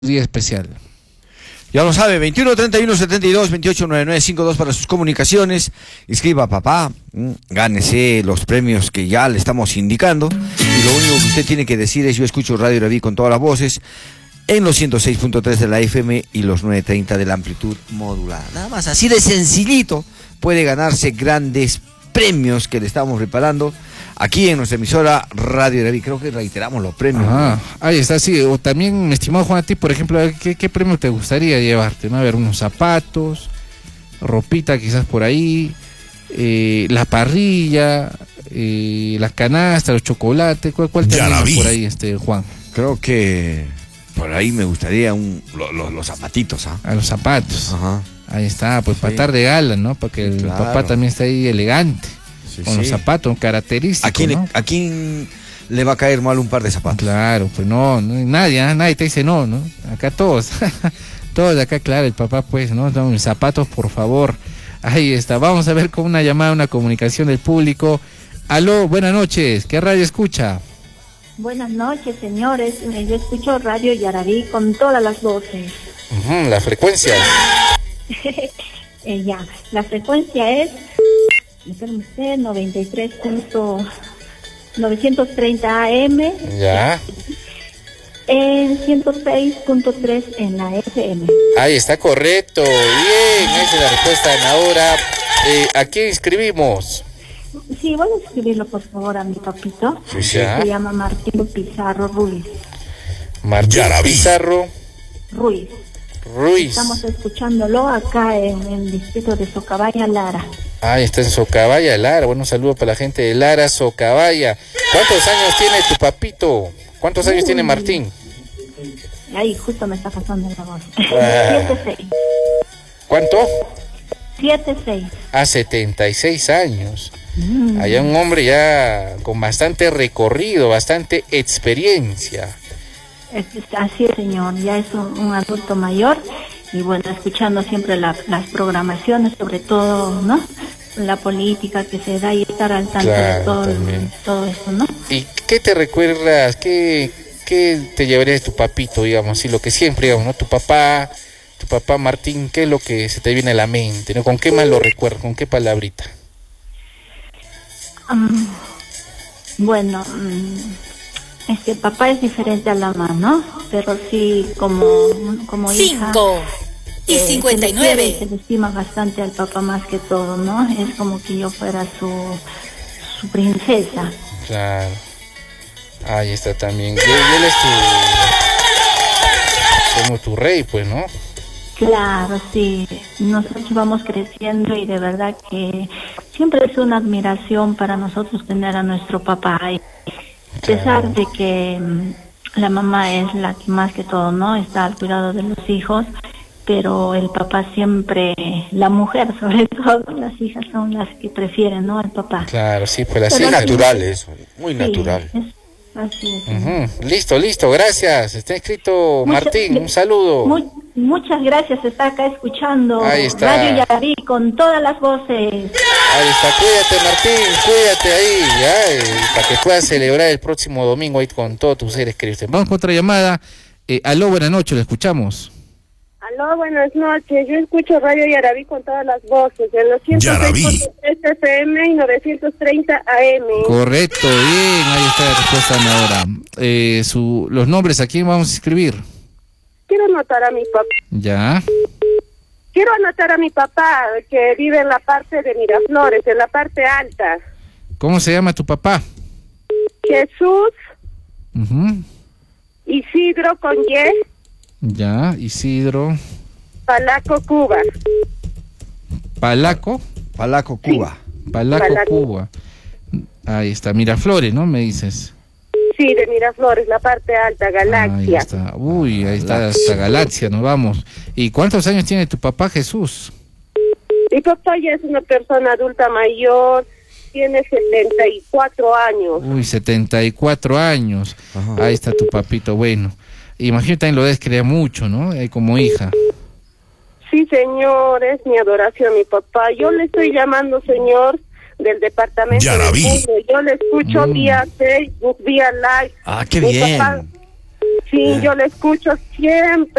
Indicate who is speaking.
Speaker 1: día especial.
Speaker 2: Ya lo sabe, 21 31 72 28 99 52 para sus comunicaciones. Escriba papá, gánese los premios que ya le estamos indicando. Y lo único que usted tiene que decir es: yo escucho Radio Raví con todas las voces en los 106.3 de la FM y los 930 de la amplitud modulada. Nada más, así de sencillito puede ganarse grandes premios que le estamos preparando aquí en nuestra emisora Radio Raví. Creo que reiteramos los premios.
Speaker 1: Ajá, ahí está, sí. O también, mi estimado Juan, a ti, por ejemplo, ¿qué premio te gustaría llevarte? ¿No? A ver, unos zapatos, ropita quizás por ahí, la parrilla, la canasta, los chocolates. ¿Cuál te anima por ahí, Juan?
Speaker 2: Creo que por ahí me gustaría los zapatitos, ¿ah?
Speaker 1: A los zapatos.
Speaker 2: Ajá.
Speaker 1: Ahí está, pues
Speaker 2: Sí.
Speaker 1: para estar de gala, ¿no? Para que el papá también esté ahí elegante.
Speaker 2: Sí,
Speaker 1: con los zapatos característicos.
Speaker 2: ¿A quién le va a caer mal un par de zapatos?
Speaker 1: Claro, pues nadie te dice no, ¿no? Acá todos, todos de acá, claro, el papá pues, ¿no? Mis zapatos, por favor. Ahí está, vamos a ver con una llamada, una comunicación del público. Aló, buenas noches, ¿qué radio escucha?
Speaker 3: Buenas noches, señores. Yo escucho Radio Yaraví con todas las voces.
Speaker 1: La frecuencia.
Speaker 3: Ya, la frecuencia es 93.930 AM.
Speaker 1: Ya.
Speaker 3: En 106.3 en la FM.
Speaker 1: Ahí está, correcto. Bien, esa es la respuesta en ahora. ¿A quién inscribimos?
Speaker 3: Sí, voy a escribirlo por favor a mi papito.
Speaker 1: Sí, ya.
Speaker 3: Se llama Martín Pizarro Ruiz.
Speaker 1: Martín Pizarro
Speaker 3: Ruiz. Estamos escuchándolo acá en el distrito de Socabaya, Lara.
Speaker 1: Ahí está en Socabaya, Lara. Bueno, un saludo para la gente de Lara, Socabaya. ¿Cuántos años tiene tu papito? ¿Cuántos años tiene Martín?
Speaker 3: Ahí justo me está pasando la voz. 7-6.
Speaker 1: ¿Cuánto?
Speaker 3: 7-6.
Speaker 1: 76 años. Allá un hombre ya con bastante recorrido, bastante experiencia.
Speaker 3: Así es, señor, ya es un adulto mayor y bueno, escuchando siempre las programaciones, sobre todo, ¿no? La política que se da y estar al tanto de todo eso, ¿no?
Speaker 1: ¿Y qué te recuerdas? ¿Qué te llevarías de tu papito, digamos, así lo que siempre, digamos, ¿no? Tu papá Martín, ¿qué es lo que se te viene a la mente, ¿no? ¿Con qué más lo recuerdas? ¿Con qué palabrita?
Speaker 3: Bueno, es que papá es diferente a la mamá, ¿no? Pero sí, como hija.
Speaker 4: 5:59.
Speaker 3: Se le estima bastante al papá más que todo, ¿no? Es como que yo fuera su princesa.
Speaker 1: Claro. Ahí está también. Y él es como tu rey, pues, ¿no?
Speaker 3: Claro, sí. Nosotros vamos creciendo y de verdad que siempre es una admiración para nosotros tener a nuestro papá. Y a pesar de que la mamá es la que más que todo, ¿no? Está al cuidado de los hijos, pero el papá siempre, la mujer sobre todo, las hijas son las que prefieren, ¿no? Al papá.
Speaker 1: Claro, sí, pues así
Speaker 2: Es natural eso, muy
Speaker 3: Sí,
Speaker 2: natural.
Speaker 3: Así es.
Speaker 1: Listo, gracias. Está escrito Martín, un saludo.
Speaker 3: Muchas gracias, está acá escuchando
Speaker 1: Ahí está.
Speaker 3: Radio Yaraví con todas las voces.
Speaker 1: Ahí está, cuídate Martín, cuídate ahí, ya, para que puedas celebrar el próximo domingo ahí con todos tus seres queridos. Vamos con otra llamada. Aló, buenas noches, lo escuchamos.
Speaker 5: Aló, buenas noches. Yo escucho Radio Yaraví con todas las voces, en los 106.3 FM y 930 AM.
Speaker 1: Correcto, bien, ahí está la respuesta ahora. Los nombres, ¿a quién vamos a escribir?
Speaker 5: Quiero anotar a mi papá.
Speaker 1: Ya.
Speaker 5: Quiero anotar a mi papá, que vive en la parte de Miraflores, en la parte alta.
Speaker 1: ¿Cómo se llama tu papá?
Speaker 5: Jesús
Speaker 1: Uh-huh.
Speaker 5: Isidro con Y,
Speaker 1: Ya, Isidro.
Speaker 5: Palaco, Cuba.
Speaker 1: Palaco,
Speaker 2: Cuba.
Speaker 1: Palaco, Cuba. Ahí está, Miraflores, ¿no? Me dices.
Speaker 5: Sí, de Miraflores, la parte alta,
Speaker 1: Ahí
Speaker 5: Galaxia.
Speaker 1: está. Uy, ahí está hasta Galaxia, nos vamos. ¿Y cuántos años tiene tu papá Jesús?
Speaker 5: Mi papá ya es una persona adulta mayor, tiene 74 años.
Speaker 1: Uy, 74 años.
Speaker 2: Ajá.
Speaker 1: Ahí está tu papito, bueno. Imagino también lo descrea mucho, ¿no? Como hija.
Speaker 5: Sí, señor, es mi adoración, mi papá. Yo le estoy llamando, señor, del departamento de Puno. Yo le escucho vía Facebook, vía Live.
Speaker 2: Ah, qué
Speaker 5: Mi
Speaker 2: bien.
Speaker 5: papá, Sí, yo le escucho siempre.